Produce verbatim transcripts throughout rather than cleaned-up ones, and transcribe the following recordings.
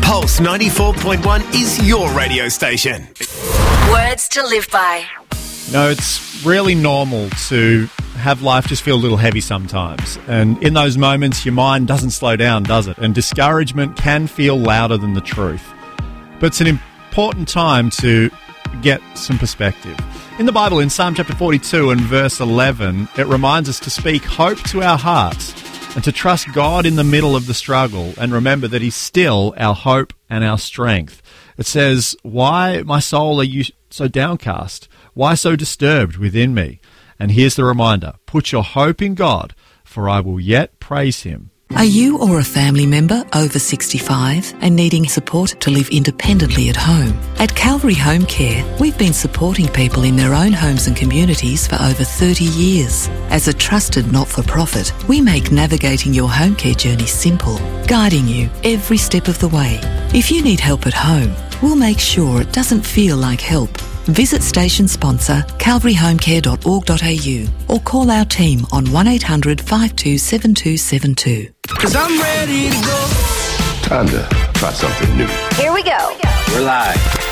Pulse ninety-four point one is your radio station. Words to live by. No, it's really normal to have life just feel a little heavy sometimes. And in those moments, your mind doesn't slow down, does it? And discouragement can feel louder than the truth. But it's an important time to get some perspective. In the Bible, in Psalm chapter forty-two and verse eleven, it reminds us to speak hope to our hearts and to trust God in the middle of the struggle and remember that He's still our hope and our strength. It says, "Why, my soul, are you so downcast? Why so disturbed within me?" And here's the reminder, put your hope in God, for I will yet praise Him. Are you or a family member over sixty-five and needing support to live independently at home? At Calvary Home Care, we've been supporting people in their own homes and communities for over thirty years. As a trusted not-for-profit, we make navigating your home care journey simple, guiding you every step of the way. If you need help at home, we'll make sure it doesn't feel like help. Visit station sponsor calvary home care dot org dot a u or call our team on one eight hundred five two seven two seven two. Cause I'm ready to go. Time to try something new. Here we go. We're live.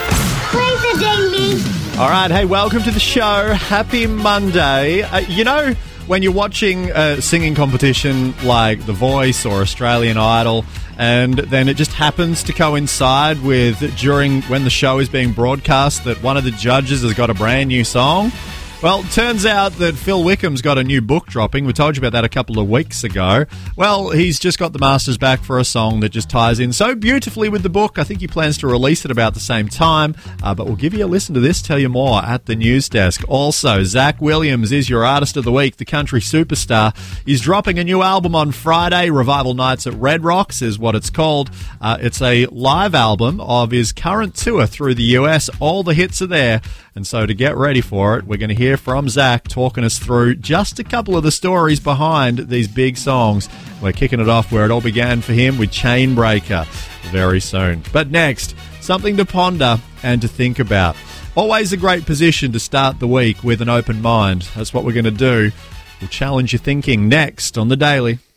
Play the ding ding. All right, hey, welcome to the show. Happy Monday. Uh, you know, when you're watching a singing competition like The Voice or Australian Idol, and then it just happens to coincide with during when the show is being broadcast that one of the judges has got a brand new song. Well, it turns out that Phil Wickham's got a new book dropping. We told you about that a couple of weeks ago. Well, he's just got the masters back for a song that just ties in so beautifully with the book. I think he plans to release it about the same time, uh, but we'll give you a listen to this, tell you more at the news desk. Also, Zach Williams is your Artist of the Week, the country superstar. He's dropping a new album on Friday. Revival Nights at Red Rocks is what it's called. Uh, it's a live album of his current tour through the U S. All the hits are there. And so to get ready for it, we're going to hear from Zach talking us through just a couple of the stories behind these big songs. We're kicking it off where it all began for him with Chainbreaker very soon. But next, something to ponder and to think about. Always a great position to start the week with an open mind. That's what we're going to do. We'll challenge your thinking next on The Daily.